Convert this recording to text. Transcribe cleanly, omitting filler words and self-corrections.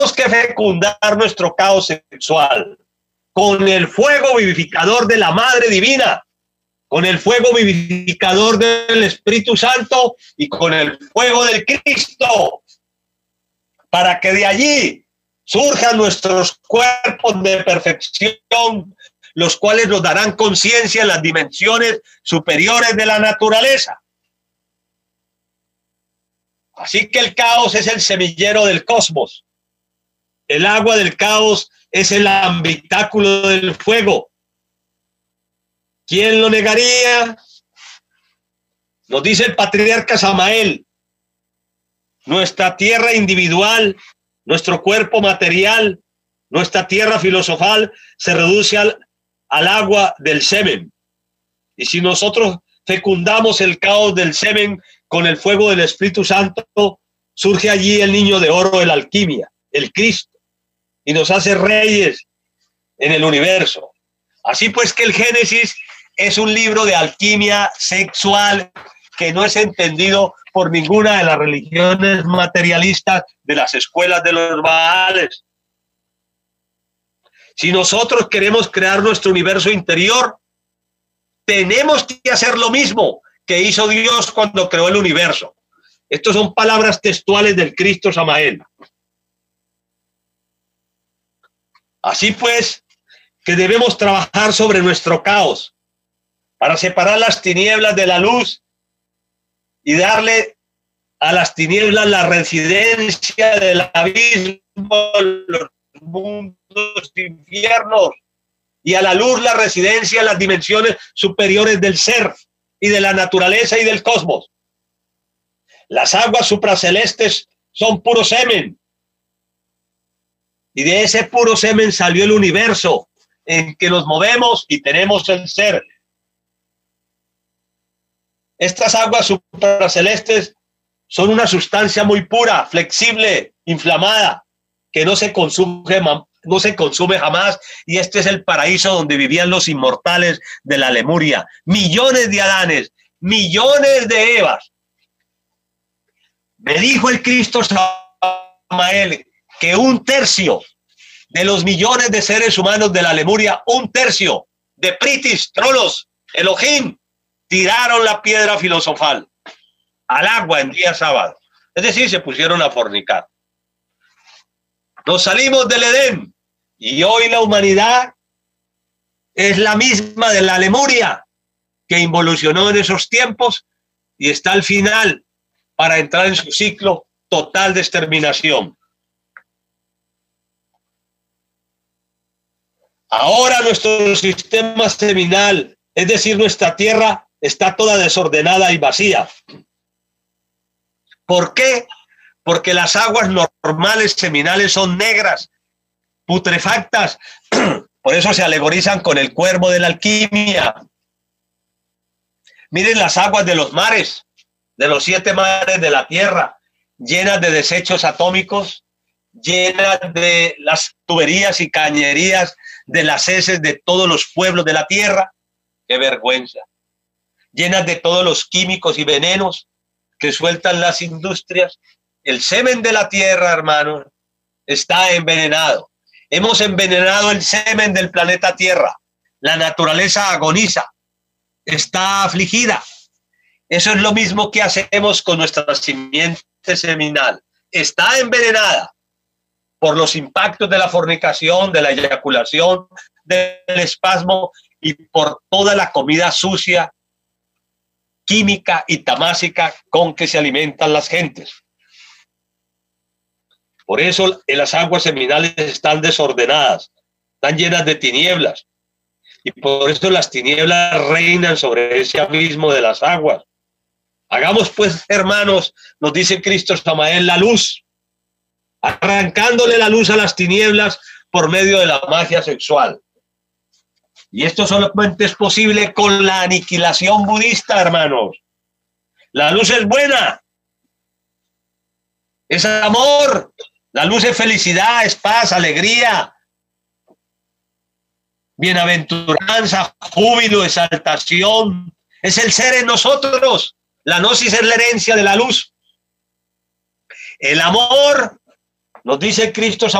que fecundar nuestro caos sexual con el fuego vivificador de la Madre Divina, con el fuego vivificador del Espíritu Santo y con el fuego del Cristo, para que de allí surjan nuestros cuerpos de perfección, los cuales nos darán conciencia en las dimensiones superiores de la naturaleza. Así que el caos es el semillero del cosmos. El agua del caos es el habitáculo del fuego. ¿Quién lo negaría? Nos dice el patriarca Samael: nuestra tierra individual, nuestro cuerpo material, nuestra tierra filosofal se reduce al agua del semen. Y si nosotros fecundamos el caos del semen con el fuego del Espíritu Santo, surge allí el niño de oro de la alquimia, el Cristo, y nos hace reyes en el universo. Así pues que el Génesis es un libro de alquimia sexual que no es entendido por ninguna de las religiones materialistas de las escuelas de los Baales. Si nosotros queremos crear nuestro universo interior, tenemos que hacer lo mismo que hizo Dios cuando creó el universo. Estas son palabras textuales del Cristo Samael. Así pues, que debemos trabajar sobre nuestro caos para separar las tinieblas de la luz y darle a las tinieblas la residencia del abismo, los mundos infiernos, y a la luz la residencia en las dimensiones superiores del ser y de la naturaleza y del cosmos. Las aguas supracelestes son puro semen, y de ese puro semen salió el universo en que nos movemos y tenemos el ser. Estas aguas supracelestes son una sustancia muy pura, flexible, inflamada, que no se consume jamás, y este es el paraíso donde vivían los inmortales de la Lemuria. Millones de Adanes, millones de Evas. Me dijo el Cristo Samael que 1/3 de los millones de seres humanos de la Lemuria, 1/3 de Pritis, Trolos, Elohim, tiraron la piedra filosofal al agua en día sábado. Es decir, se pusieron a fornicar. Nos salimos del Edén y hoy la humanidad es la misma de la Lemuria que involucionó en esos tiempos y está al final para entrar en su ciclo total de exterminación. Ahora nuestro sistema seminal, es decir, nuestra tierra, está toda desordenada y vacía. ¿Por qué? Porque las aguas normales seminales son negras, putrefactas. Por eso se alegorizan con el cuervo de la alquimia. Miren las aguas de los mares, de los 7 mares de la tierra, llenas de desechos atómicos, llenas de las tuberías y cañerías de las heces de todos los pueblos de la tierra. ¡Qué vergüenza! Llenas de todos los químicos y venenos que sueltan las industrias. El semen de la tierra, hermanos, está envenenado. Hemos envenenado el semen del planeta Tierra. La naturaleza agoniza, está afligida. Eso es lo mismo que hacemos con nuestra simiente seminal. Está envenenada por los impactos de la fornicación, de la eyaculación, del espasmo y por toda la comida sucia, química y tamásica con que se alimentan las gentes. Por eso las aguas seminales están desordenadas, están llenas de tinieblas. Y por eso las tinieblas reinan sobre ese abismo de las aguas. Hagamos pues, hermanos, nos dice Cristo Samael, la luz, arrancándole la luz a las tinieblas por medio de la magia sexual. Y esto solamente es posible con la aniquilación budista, hermanos. La luz es buena, es amor, la luz es felicidad, es paz, alegría, bienaventuranza, júbilo, exaltación. Es el ser en nosotros. La gnosis es la herencia de la luz. El amor Nos dice Cristo